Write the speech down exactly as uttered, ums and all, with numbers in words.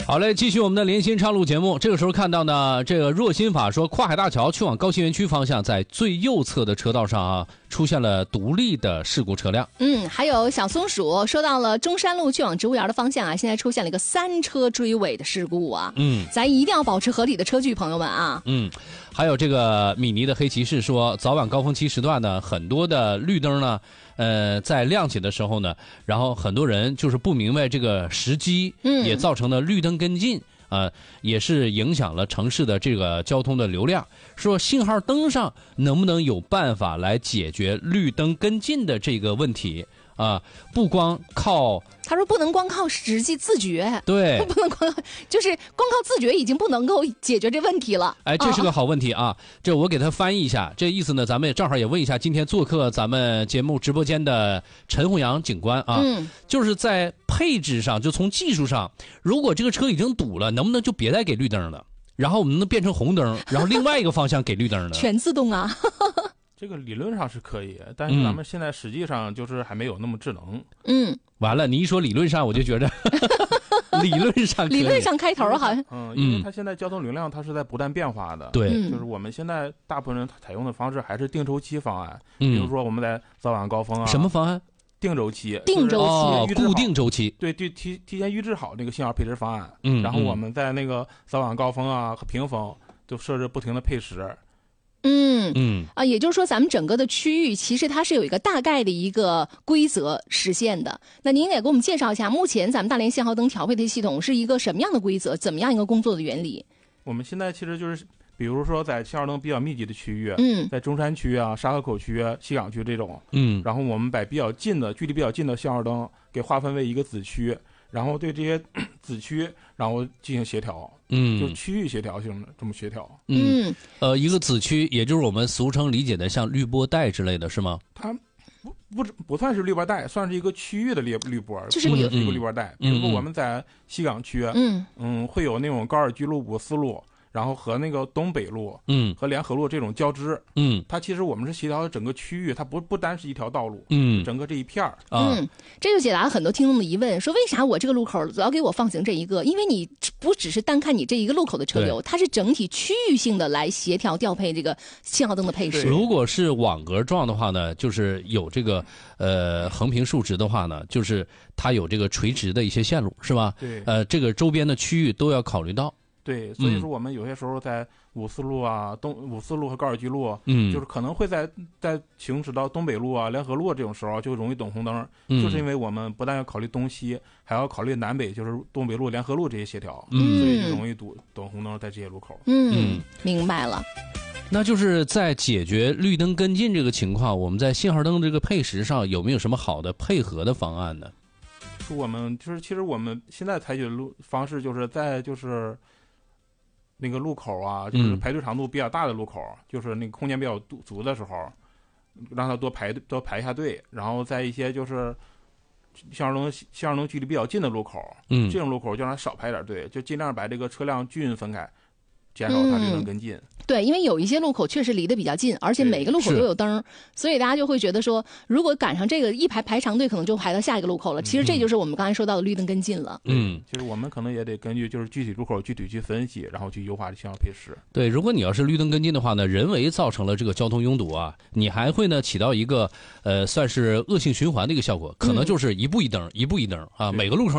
好嘞，继续我们的连心畅路节目。这个时候看到呢，这个若心法说，跨海大桥去往高新园区方向，在最右侧的车道上啊，出现了独立的事故车辆。 嗯，还有小松鼠说到了中山路去往植物园的方向啊，现在出现了一个三车追尾的事故啊。 嗯， 咱一定要保持合理的车距，朋友们啊。 嗯，还有这个米妮的黑骑士说，早晚高峰期时段呢，很多的绿灯呢，呃，在亮起的时候呢，然后很多人就是不明白这个时机， 嗯， 也造成了绿灯跟进。呃，也是影响了城市的这个交通的流量。说信号灯上能不能有办法来解决绿灯跟进的这个问题啊、呃？不光靠他说不能光靠实际自觉， 对， 不能光就是光靠自觉已经不能够解决这问题了。 哎，这是个好问题啊！这我给他翻译一下，这意思呢，咱们也正好也问一下今天做客咱们节目直播间的陈宏阳警官啊， 嗯， 就是在配置上，就从技术上，如果这个车已经堵了，能不能就别再给绿灯了？然后我们能变成红灯，然后另外一个方向给绿灯呢？ 全自动啊！ 这个理论上是可以，但是咱们现在实际上就是还没有那么智能。 嗯， 完了，你一说理论上，我就觉得理论上可以理论上开头好像， 嗯，因为它现在交通流量它是在不断变化的。 对， 嗯就是我们现在大部分人采用的方式还是定周期方案， 嗯、 比如说我们在早晚高峰啊， 什么方案？ 定周期， 定周期， 哦，固定周期， 对对，提提前预制好那个信号配置方案， 嗯， 然后我们在那个早晚高峰啊和平峰就设置不停的配时。 嗯嗯啊，也就是说，咱们整个的区域其实它是有一个大概的一个规则实现的。那您也给我们介绍一下，目前咱们大连信号灯调配的系统是一个什么样的规则，怎么样一个工作的原理？ 我们现在其实就是，比如说在信号灯比较密集的区域， 嗯， 在中山区啊、沙河口区、西港区这种， 嗯， 然后我们把比较近的、距离比较近的信号灯给划分为一个子区，然后对这些子区，然后进行协调。 嗯， 就区域协调性的这么协调。 嗯，呃，一个子区，也就是我们俗称理解的像绿波带之类的是吗？ 它不不不算是绿波带，算是一个区域的绿绿波， 就是不是一个绿波带。 嗯、 比如说我们在西港区， 嗯嗯，会有那种高尔基路、五四路，然后和那个东北路， 嗯， 和联合路这种交织， 嗯， 它其实我们是协调整个区域，它不不单是一条道路， 嗯， 整个这一片儿， 啊、 嗯，这就解答了很多听众的疑问，说为啥我这个路口总要给我放行这一个？因为你不只是单看你这一个路口的车流，它是整体区域性的来协调调配这个信号灯的配置。 如果是网格状的话呢，就是有这个呃横平竖直的话呢，就是它有这个垂直的一些线路，是吧？ 对， 呃，这个周边的区域都要考虑到。 对，所以说我们有些时候在五四路啊、东五四路和高尔基路， 嗯， 就是可能会在在行驶到东北路啊、联合路这种时候就容易等红灯， 嗯， 就是因为我们不但要考虑东西，还要考虑南北，就是东北路、联合路这些协调， 嗯， 所以就容易堵等红灯在这些路口。 嗯，明白了。 那就是在解决绿灯跟进这个情况，我们在信号灯这个配时上有没有什么好的配合的方案呢？ 我们就是其实我们现在采取的路方式就是在就是那个路口啊，就是排队长度比较大的路口，嗯、就是那个空间比较足的时候，让他多排多排一下队，然后在一些就是信号灯信号灯距离比较近的路口， 嗯， 这种路口就让他少排点队，就尽量把这个车辆均匀分开，减少它绿灯跟进。 嗯对，因为有一些路口确实离得比较近，而且每个路口都有灯，所以大家就会觉得说，如果赶上这个一排排长队，可能就排到下一个路口了。其实这就是我们刚才说到的绿灯跟进了。 嗯， 其实我们可能也得根据就是具体路口具体去分析，然后去优化信号配时。 对，如果你要是绿灯跟进的话呢，人为造成了这个交通拥堵啊，你还会呢起到一个呃算是恶性循环的一个效果，可能就是一步一灯，一步一灯啊，每个路口